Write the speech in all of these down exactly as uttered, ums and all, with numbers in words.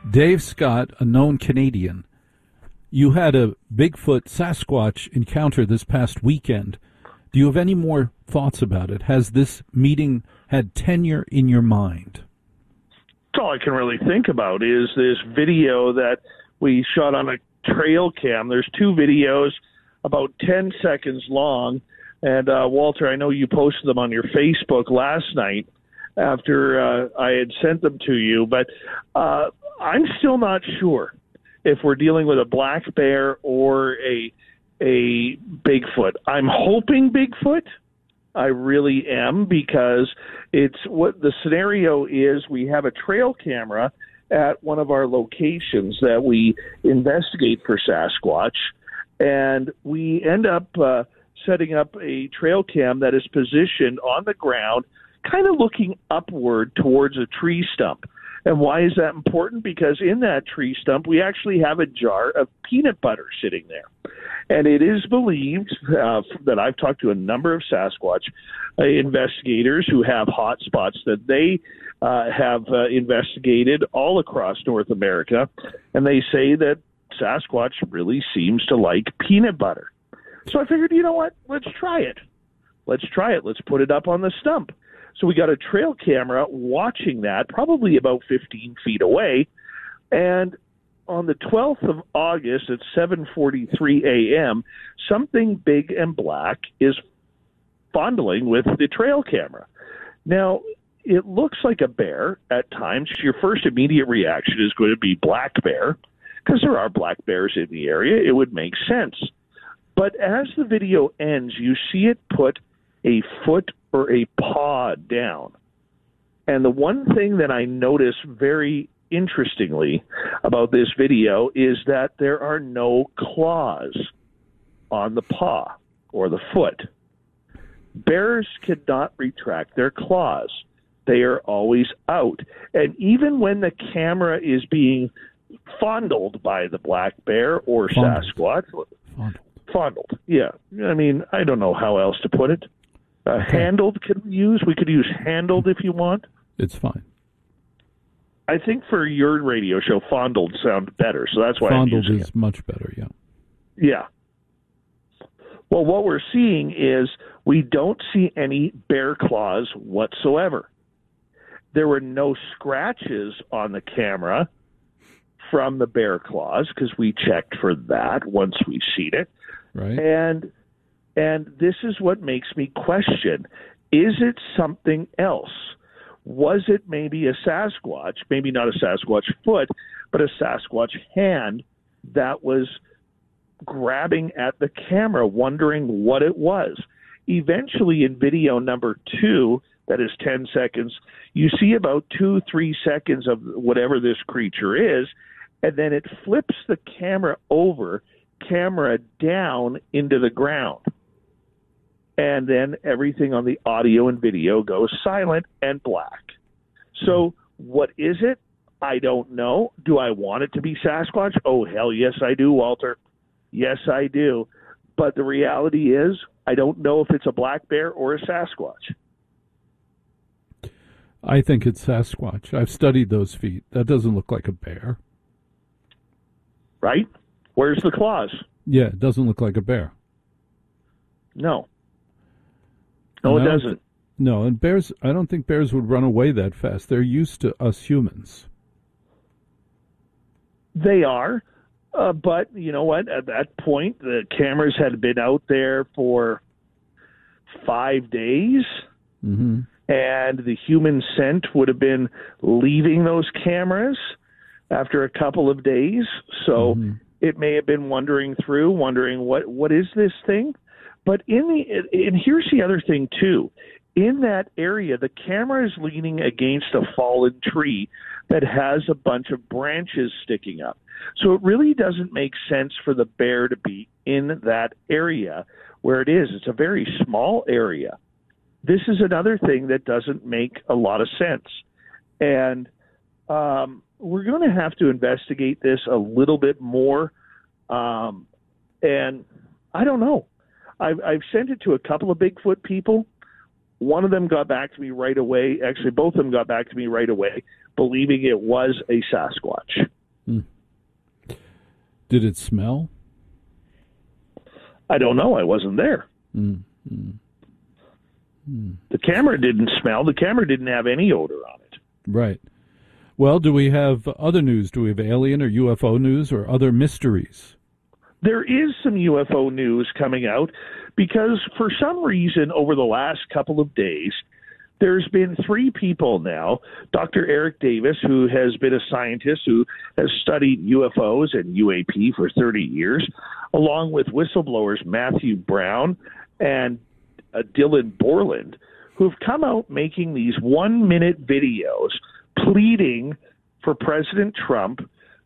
Dave Scott, a known Canadian, you had a Bigfoot Sasquatch encounter this past weekend. Do you have any more thoughts about it? Has this meeting had tenure in your mind? That's all I can really think about is this video that we shot on a trail cam. There's two videos about ten seconds long. And, uh, Walter, I know you posted them on your Facebook last night after uh, I had sent them to you. But uh, I'm still not sure if we're dealing with a black bear or a a Bigfoot. I'm hoping Bigfoot. I really am, because it's what the scenario is. We have a trail camera at one of our locations that we investigate for Sasquatch, and we end up uh, setting up a trail cam that is positioned on the ground, kind of looking upward towards a tree stump. And why is that important? Because in that tree stump, we actually have a jar of peanut butter sitting there. And it is believed uh, that I've talked to a number of Sasquatch uh, investigators who have hot spots that they uh, have uh, investigated all across North America. And they say that Sasquatch really seems to like peanut butter. So I figured, you know what? Let's try it. Let's try it. Let's put it up on the stump. So we got a trail camera watching that, probably about fifteen feet away. And on the twelfth of August at seven forty-three a.m., something big and black is fondling with the trail camera. Now, it looks like a bear at times. Your first immediate reaction is going to be black bear, because there are black bears in the area. It would make sense. But as the video ends, you see it put a foot or a paw down. And the one thing that I notice very interestingly about this video is that there are no claws on the paw or the foot. Bears cannot retract their claws. They are always out. And even when the camera is being fondled by the black bear or Fondled. Sasquatch, Fondled. fondled, yeah. I mean, I don't know how else to put it. Uh, Okay. Handled could we use? We could use handled if you want. It's fine. I think for your radio show, fondled sound better, so that's why Fondled I'm using is it. much better, yeah. Yeah. Well, what we're seeing is we don't see any bear claws whatsoever. There were no scratches on the camera from the bear claws, because we checked for that once we seen it. Right? And and this is what makes me question, is it something else? Was it maybe a Sasquatch, maybe not a Sasquatch foot, but a Sasquatch hand that was grabbing at the camera, wondering what it was? Eventually, in video number two, that is ten seconds, you see about two, three seconds of whatever this creature is, and then it flips the camera over, camera down into the ground. And then everything on the audio and video goes silent and black. So what is it? I don't know. Do I want it to be Sasquatch? Oh, hell yes, I do, Walter. Yes, I do. But the reality is, I don't know if it's a black bear or a Sasquatch. I think it's Sasquatch. I've studied those feet. That doesn't look like a bear. Right? Where's the claws? Yeah, it doesn't look like a bear. No. No, And it I don't doesn't. th- no, and bears, I don't think bears would run away that fast. They're used to us humans. They are. Uh, but you know what? At that point, the cameras had been out there for five days, Mm-hmm. and the human scent would have been leaving those cameras after a couple of days. So Mm-hmm. it may have been wandering through, wondering what what is this thing? But in the and here's the other thing too. In that area, the camera is leaning against a fallen tree that has a bunch of branches sticking up. So it really doesn't make sense for the bear to be in that area where it is. It's a very small area. This is another thing that doesn't make a lot of sense. And um, we're going to have to investigate this a little bit more. Um, and I don't know. I've, I've sent it to a couple of Bigfoot people. One of them got back to me right away. Actually, both of them got back to me right away, believing it was a Sasquatch. Did it smell? I don't know. I wasn't there. Mm, mm, mm. The camera didn't smell. The camera didn't have any odor on it. Right. Well, do we have other news? Do we have alien or U F O news or other mysteries? There is some U F O news coming out because for some reason over the last couple of days, there's been three people now, Doctor Eric Davis, who has been a scientist who has studied U F Os and U A P for thirty years, along with whistleblowers Matthew Brown and uh, Dylan Borland, who have come out making these one-minute videos pleading for President Trump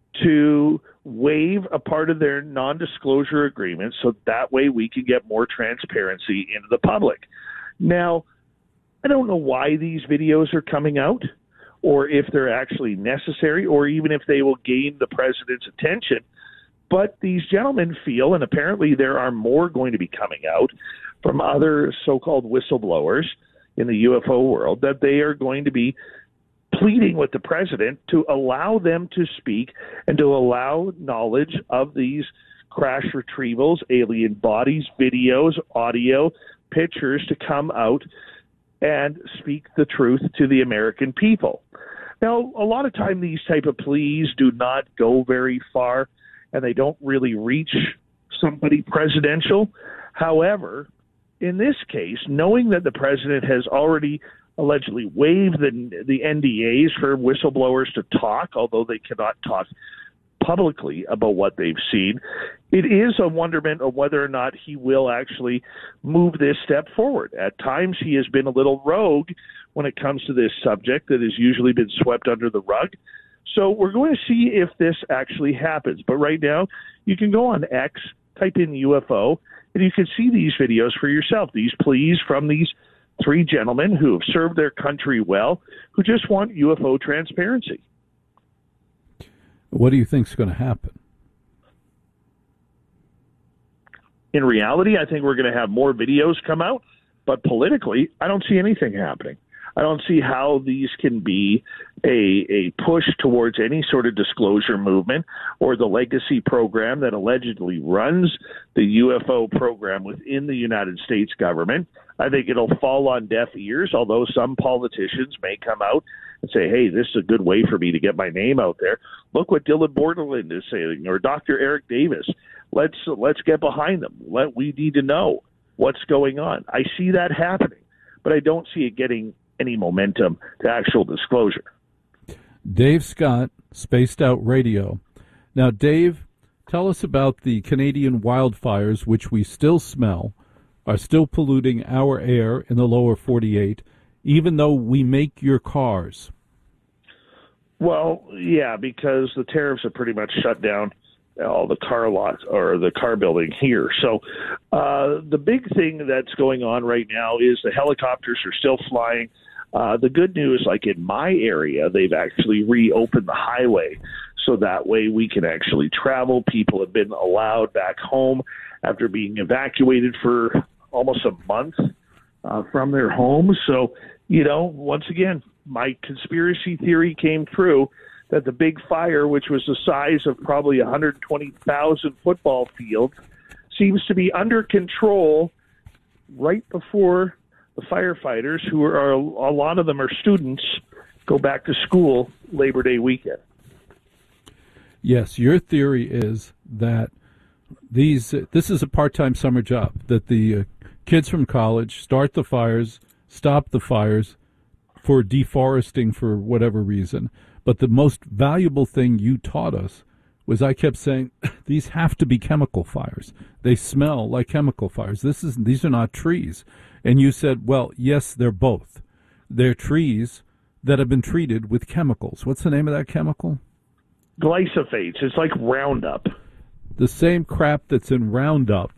to waive a part of their non-disclosure agreement so that way we can get more transparency into the public. Now, I don't know why these videos are coming out or if they're actually necessary or even if they will gain the president's attention. But these gentlemen feel, and apparently there are more going to be coming out from other so-called whistleblowers in the U F O world, that they are going to be pleading with the president to allow them to speak and to allow knowledge of these crash retrievals, alien bodies, videos, audio, pictures to come out and speak the truth to the American people. Now, a lot of time these type of pleas do not go very far, and they don't really reach somebody presidential. However, in this case, knowing that the president has already allegedly waived the, the N D As for whistleblowers to talk, although they cannot talk publicly about what they've seen, it is a wonderment of whether or not he will actually move this step forward. At times, he has been a little rogue when it comes to this subject that has usually been swept under the rug. So we're going to see if this actually happens. But right now, you can go on X, type in U F O, and you can see these videos for yourself, these pleas from these three gentlemen who have served their country well, who just want U F O transparency. What do you think is going to happen? In reality, I think we're going to have more videos come out, but politically, I don't see anything happening. I don't see how these can be a, a push towards any sort of disclosure movement or the legacy program that allegedly runs the U F O program within the United States government. I think it'll fall on deaf ears, although some politicians may come out and say, hey, this is a good way for me to get my name out there. Look what Dylan Borland is saying, or Doctor Eric Davis. Let's let's get behind them. Let we need to know what's going on. I see that happening, but I don't see it getting any momentum to actual disclosure. Dave Scott, Spaced Out Radio. Now, Dave, tell us about the Canadian wildfires, which we still smell, are still polluting our air in the lower forty-eight, even though we make your cars. Well, yeah, because the tariffs have pretty much shut down all the car lots or the car building here. So uh, the big thing that's going on right now is the helicopters are still flying. Uh, the good news, like in my area, they've actually reopened the highway so that way we can actually travel. People have been allowed back home after being evacuated for almost a month uh, from their homes. So, you know, once again, my conspiracy theory came true that the big fire, which was the size of probably one hundred twenty thousand football fields, seems to be under control right before the firefighters, who are, a lot of them are students, go back to school Labor Day weekend. Yes, your theory is that these uh, this is a part-time summer job, that the uh, kids from college start the fires, stop the fires for deforesting for whatever reason. But the most valuable thing you taught us was, I kept saying, these have to be chemical fires. They smell like chemical fires. This is these are not trees. And you said, well, yes, they're both. They're trees that have been treated with chemicals. What's the name of that chemical? Glyphosates. It's like Roundup. The same crap that's in Roundup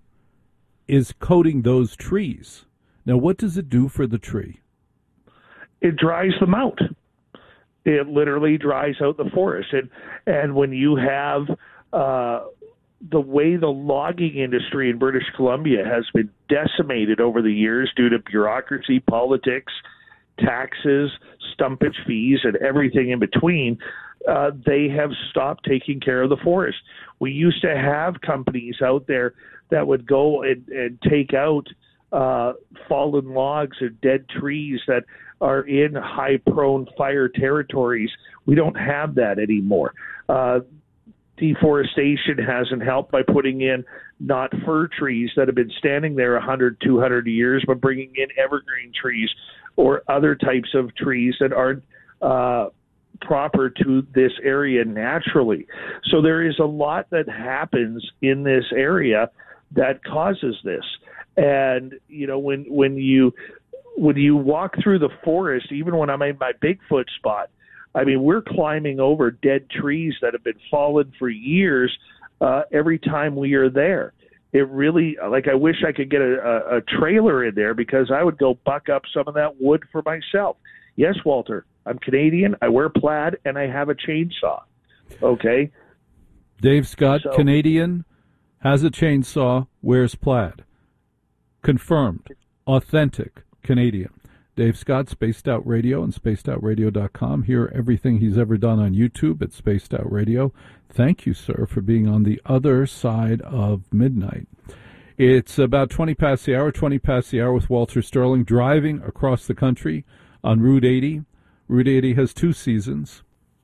is coating those trees. Now, what does it do for the tree? It dries them out. It literally dries out the forest. And, and when you have uh, the way the logging industry in British Columbia has been decimated over the years due to bureaucracy, politics, taxes, stumpage fees, and everything in between, uh, they have stopped taking care of the forest. We used to have companies out there that would go and, and take out uh, fallen logs or dead trees that are in high-prone fire territories. We don't have that anymore. Uh, deforestation hasn't helped by putting in not fir trees that have been standing there one hundred, two hundred years, but bringing in evergreen trees or other types of trees that aren't uh, proper to this area naturally. So there is a lot that happens in this area that causes this. And, you know, when when you when you walk through the forest, even when I'm in my Bigfoot spot, I mean, we're climbing over dead trees that have been fallen for years uh, every time we are there. It really, like, I wish I could get a, a, a trailer in there because I would go buck up some of that wood for myself. Yes, Walter, I'm Canadian, I wear plaid, and I have a chainsaw. Okay? Dave Scott, so, Canadian, has a chainsaw, wears plaid. Confirmed. Authentic Canadian. Dave Scott, Spaced Out Radio and spaced out radio dot com. Hear everything he's ever done on YouTube at Spaced Out Radio. Thank you, sir, for being on the other side of midnight. It's about twenty past the hour, twenty past the hour with Walter Sterling, driving across the country on Route eighty. Route eighty has two seasons,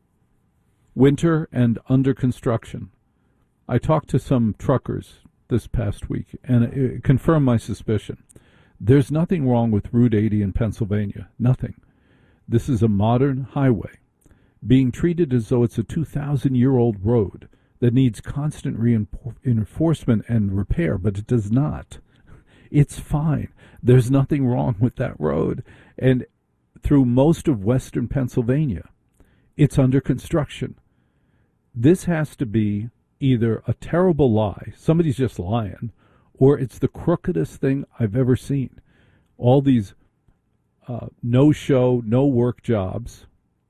winter and under construction. I talked to some truckers this past week, and it confirmed my suspicion. There's nothing wrong with Route eighty in Pennsylvania. Nothing. This is a modern highway being treated as though it's a two thousand year old road that needs constant reinforcement and repair, but it does not. It's fine. There's nothing wrong with that road. And through most of western Pennsylvania, it's under construction. This has to be either a terrible lie, somebody's just lying, or it's the crookedest thing I've ever seen. All these uh, no-show, no-work jobs,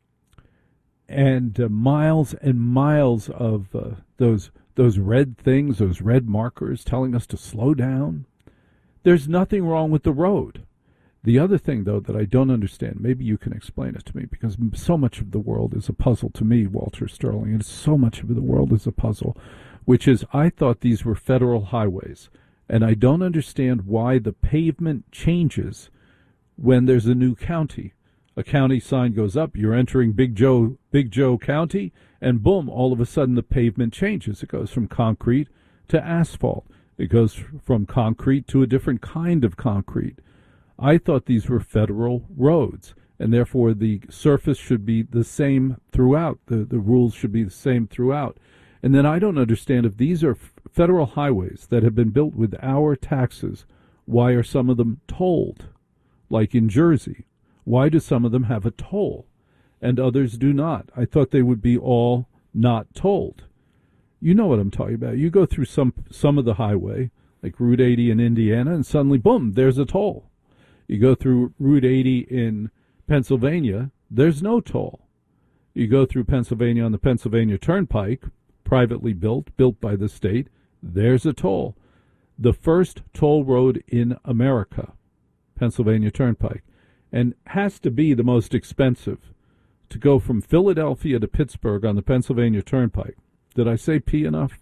and uh, miles and miles of uh, those those red things, those red markers telling us to slow down. There's nothing wrong with the road. The other thing, though, that I don't understand, maybe you can explain it to me, because so much of the world is a puzzle to me, Walter Sterling, and so much of the world is a puzzle, which is I thought these were federal highways. And I don't understand why the pavement changes when there's a new county. A county sign goes up, you're entering Big Joe, Big Joe County, and boom, all of a sudden the pavement changes. It goes from concrete to asphalt. It goes from concrete to a different kind of concrete. I thought these were federal roads, and therefore the surface should be the same throughout. The, the rules should be the same throughout. And then I don't understand if these are federal highways that have been built with our taxes, why are some of them tolled? Like in Jersey, why do some of them have a toll and others do not? I thought they would be all not tolled. You know what I'm talking about. You go through some some of the highway, like Route eighty in Indiana, and suddenly, boom, there's a toll. You go through Route eighty in Pennsylvania, there's no toll. You go through Pennsylvania on the Pennsylvania Turnpike, privately built, built by the state, there's a toll. The first toll road in America, Pennsylvania Turnpike, and has to be the most expensive. To go from Philadelphia to Pittsburgh on the Pennsylvania Turnpike, did I say P enough?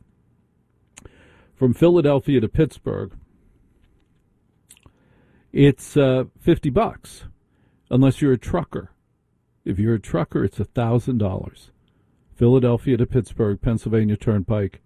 From Philadelphia to Pittsburgh, it's uh, fifty bucks, unless you're a trucker. If you're a trucker, it's one thousand dollars. Philadelphia to Pittsburgh, Pennsylvania Turnpike,